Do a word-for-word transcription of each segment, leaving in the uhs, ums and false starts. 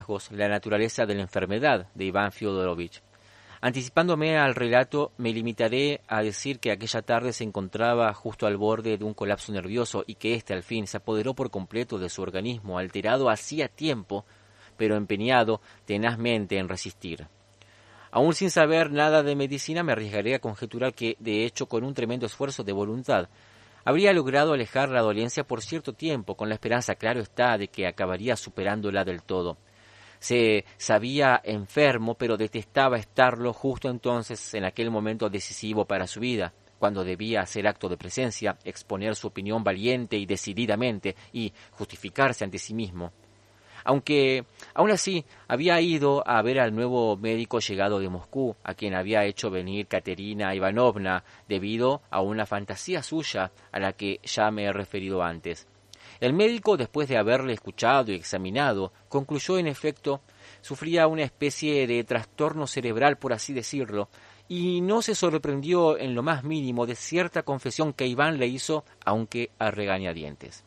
rasgos la naturaleza de la enfermedad de Iván Fiodorovich. Anticipándome al relato, me limitaré a decir que aquella tarde se encontraba justo al borde de un colapso nervioso y que éste al fin se apoderó por completo de su organismo, alterado hacía tiempo, pero empeñado tenazmente en resistir. Aún sin saber nada de medicina, me arriesgaré a conjeturar que, de hecho, con un tremendo esfuerzo de voluntad, habría logrado alejar la dolencia por cierto tiempo, con la esperanza, claro está, de que acabaría superándola del todo. Se sabía enfermo, pero detestaba estarlo justo entonces, en aquel momento decisivo para su vida, cuando debía hacer acto de presencia, exponer su opinión valiente y decididamente, y justificarse ante sí mismo. Aunque, aún así, había ido a ver al nuevo médico llegado de Moscú, a quien había hecho venir Katerina Ivanovna, debido a una fantasía suya a la que ya me he referido antes. El médico, después de haberle escuchado y examinado, concluyó en efecto sufría una especie de trastorno cerebral, por así decirlo, y no se sorprendió en lo más mínimo de cierta confesión que Iván le hizo, aunque a regañadientes.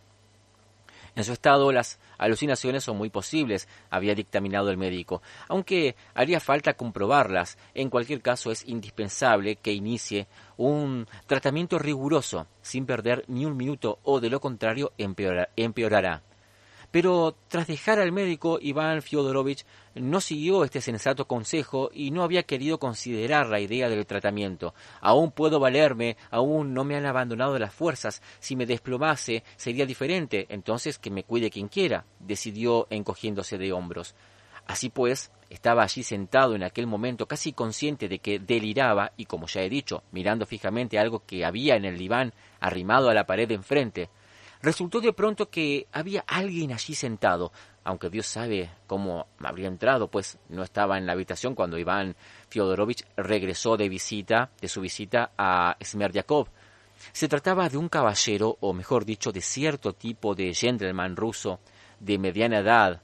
En su estado las alucinaciones son muy posibles, había dictaminado el médico, aunque haría falta comprobarlas. En cualquier caso es indispensable que inicie un tratamiento riguroso, sin perder ni un minuto, o de lo contrario empeora, empeorará. Pero tras dejar al médico, Iván Fiodorovich no siguió este sensato consejo y no había querido considerar la idea del tratamiento. Aún puedo valerme, aún no me han abandonado las fuerzas. Si me desplomase sería diferente, entonces que me cuide quien quiera, decidió encogiéndose de hombros. Así pues, estaba allí sentado en aquel momento casi consciente de que deliraba y, como ya he dicho, mirando fijamente algo que había en el diván arrimado a la pared de enfrente. Resultó de pronto que había alguien allí sentado, aunque Dios sabe cómo habría entrado, pues no estaba en la habitación cuando Iván Fiodorovich regresó de visita, de su visita a Smerdyakov. Se trataba de un caballero, o mejor dicho, de cierto tipo de gentleman ruso de mediana edad,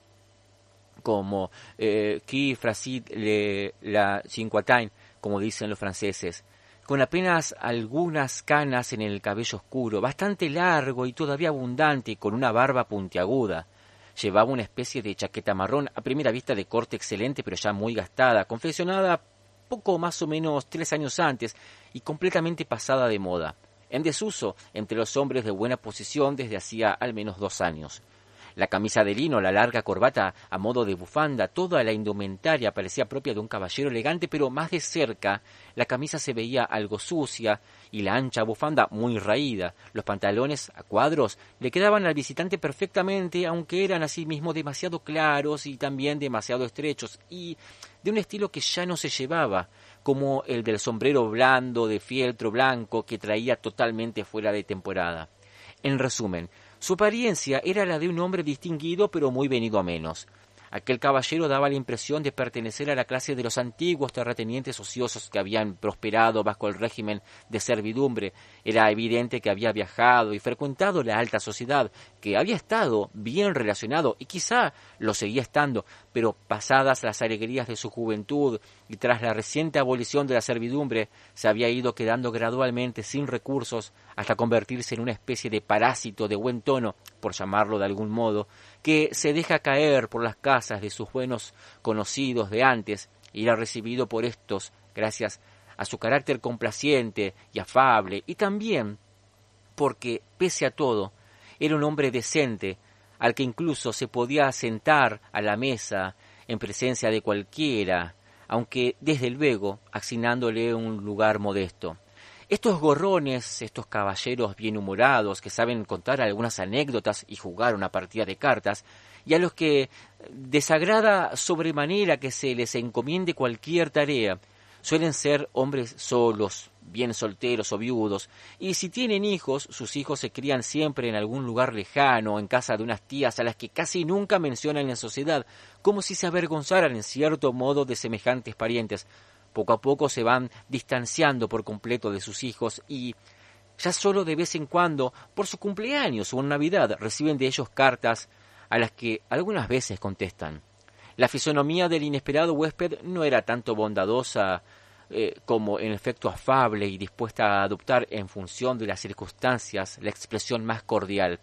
como eh, qui frasit le, la cinquantaine, como dicen los franceses, con apenas algunas canas en el cabello oscuro, bastante largo y todavía abundante, y con una barba puntiaguda. Llevaba una especie de chaqueta marrón, a primera vista de corte excelente, pero ya muy gastada, confeccionada poco más o menos tres años antes y completamente pasada de moda, en desuso entre los hombres de buena posición desde hacía al menos dos años. La camisa de lino, la larga corbata a modo de bufanda, toda la indumentaria parecía propia de un caballero elegante, pero más de cerca la camisa se veía algo sucia y la ancha bufanda muy raída. Los pantalones a cuadros le quedaban al visitante perfectamente, aunque eran asimismo demasiado claros y también demasiado estrechos, y de un estilo que ya no se llevaba, como el del sombrero blando de fieltro blanco que traía totalmente fuera de temporada. En resumen, su apariencia era la de un hombre distinguido pero muy venido a menos. Aquel caballero daba la impresión de pertenecer a la clase de los antiguos terratenientes ociosos que habían prosperado bajo el régimen de servidumbre. Era evidente que había viajado y frecuentado la alta sociedad, que había estado bien relacionado y quizá lo seguía estando, pero pasadas las alegrías de su juventud y tras la reciente abolición de la servidumbre, se había ido quedando gradualmente sin recursos hasta convertirse en una especie de parásito de buen tono, por llamarlo de algún modo, que se deja caer por las casas de sus buenos conocidos de antes y era recibido por estos gracias a su carácter complaciente y afable, y también porque, pese a todo, era un hombre decente, al que incluso se podía sentar a la mesa en presencia de cualquiera, aunque desde luego asignándole un lugar modesto. Estos gorrones, estos caballeros bien humorados que saben contar algunas anécdotas y jugar una partida de cartas, y a los que desagrada sobremanera que se les encomiende cualquier tarea, suelen ser hombres solos, bien solteros o viudos, y si tienen hijos, sus hijos se crían siempre en algún lugar lejano, en casa de unas tías a las que casi nunca mencionan en sociedad, como si se avergonzaran en cierto modo de semejantes parientes. Poco a poco se van distanciando por completo de sus hijos y ya solo de vez en cuando, por su cumpleaños o en Navidad, reciben de ellos cartas a las que algunas veces contestan. La fisonomía del inesperado huésped no era tanto bondadosa eh, como en efecto afable y dispuesta a adoptar en función de las circunstancias la expresión más cordial.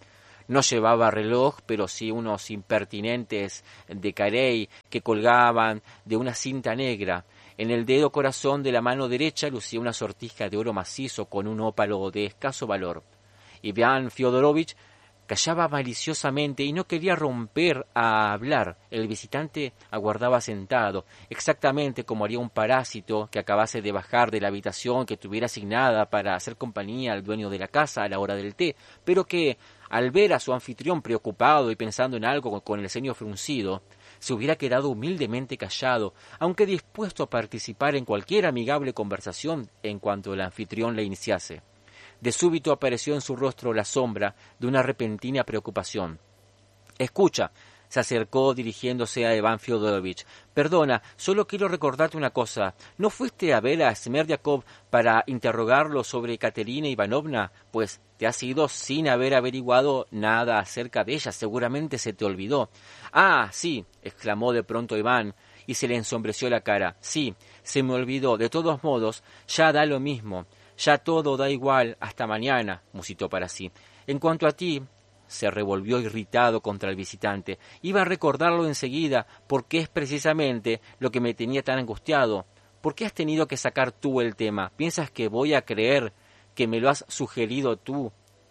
No llevaba reloj, pero sí unos impertinentes de carey que colgaban de una cinta negra. En el dedo corazón de la mano derecha lucía una sortija de oro macizo con un ópalo de escaso valor. Iván Fiodorovich callaba maliciosamente y no quería romper a hablar. El visitante aguardaba sentado, exactamente como haría un parásito que acabase de bajar de la habitación que tuviera asignada para hacer compañía al dueño de la casa a la hora del té, pero que, al ver a su anfitrión preocupado y pensando en algo con el ceño fruncido, se hubiera quedado humildemente callado, aunque dispuesto a participar en cualquier amigable conversación en cuanto el anfitrión le iniciase. De súbito apareció en su rostro la sombra de una repentina preocupación. «Escucha», se acercó dirigiéndose a Iván Fiodorovich. «Perdona, solo quiero recordarte una cosa. ¿No fuiste a ver a Smerdyakov para interrogarlo sobre Katerina Ivanovna? Pues te has ido sin haber averiguado nada acerca de ella. Seguramente se te olvidó». «Ah, sí», exclamó de pronto Iván, y se le ensombreció la cara. «Sí, se me olvidó. De todos modos, ya da lo mismo. Ya todo da igual, hasta mañana», musitó para sí. «En cuanto a ti», se revolvió irritado contra el visitante, «iba a recordarlo enseguida, porque es precisamente lo que me tenía tan angustiado. ¿Por qué has tenido que sacar tú el tema? ¿Piensas que voy a creer que me lo has sugerido tú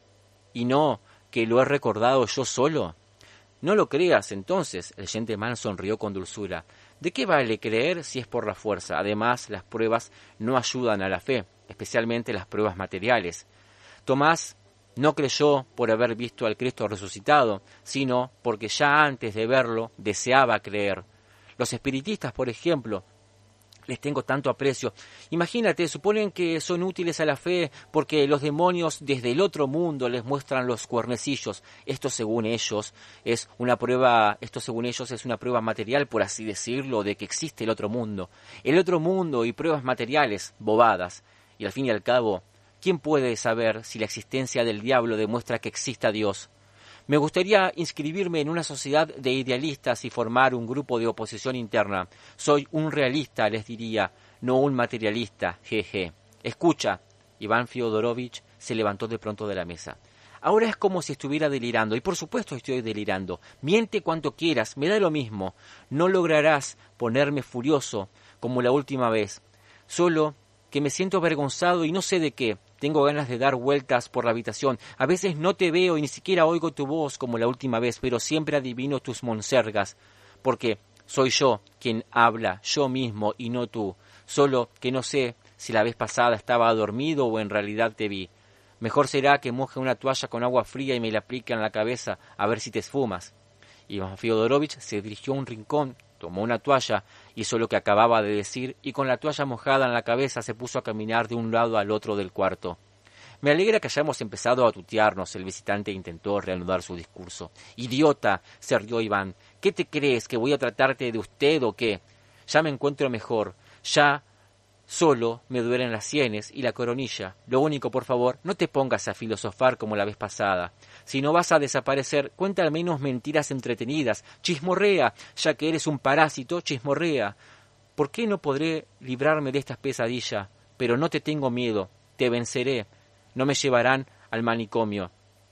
y no que lo he recordado yo solo?» «No lo creas, entonces», el gentleman sonrió con dulzura. «¿De qué vale creer si es por la fuerza? Además, las pruebas no ayudan a la fe, especialmente las pruebas materiales. Tomás no creyó por haber visto al Cristo resucitado, sino porque ya antes de verlo deseaba creer. Los espiritistas, por ejemplo, les tengo tanto aprecio. Imagínate, suponen que son útiles a la fe porque los demonios desde el otro mundo les muestran los cuernecillos. Esto según ellos es una prueba, esto según ellos es una prueba material, por así decirlo, de que existe el otro mundo. El otro mundo y pruebas materiales, bobadas. Y al fin y al cabo, ¿quién puede saber si la existencia del diablo demuestra que exista Dios? Me gustaría inscribirme en una sociedad de idealistas y formar un grupo de oposición interna. Soy un realista, les diría, no un materialista, jeje. Escucha». Iván Fiodorovich se levantó de pronto de la mesa. «Ahora es como si estuviera delirando, y por supuesto estoy delirando. Miente cuanto quieras, me da lo mismo. No lograrás ponerme furioso como la última vez. Solo que me siento avergonzado y no sé de qué. Tengo ganas de dar vueltas por la habitación. A veces no te veo y ni siquiera oigo tu voz como la última vez, pero siempre adivino tus monsergas, porque soy yo quien habla, yo mismo y no tú. Solo que no sé si la vez pasada estaba dormido o en realidad te vi. Mejor será que moje una toalla con agua fría y me la aplique en la cabeza a ver si te esfumas». Iván Fiodorovich se dirigió a un rincón, tomó una toalla, hizo lo que acababa de decir y con la toalla mojada en la cabeza se puso a caminar de un lado al otro del cuarto. «Me alegra que hayamos empezado a tutearnos», el visitante intentó reanudar su discurso. «Idiota», se rió Iván, «¿qué te crees, que voy a tratarte de usted o qué? Ya me encuentro mejor, ya solo me duelen las sienes y la coronilla. Lo único, por favor, no te pongas a filosofar como la vez pasada. Si no vas a desaparecer, cuenta al menos mentiras entretenidas. Chismorrea, ya que eres un parásito, chismorrea. ¿Por qué no podré librarme de esta pesadilla? Pero no te tengo miedo, te venceré. No me llevarán al manicomio».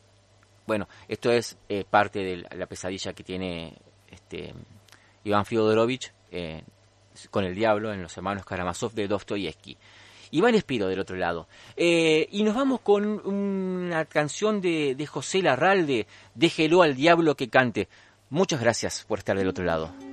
Bueno, esto es eh, parte de la pesadilla que tiene este Iván Fiodorovich eh, con el diablo en Los hermanos Karamazov de Dostoyevsky. Iván Espiro del otro lado. Eh, y nos vamos con una canción de, de José Larralde, Déjelo al diablo que cante. Muchas gracias por estar del otro lado.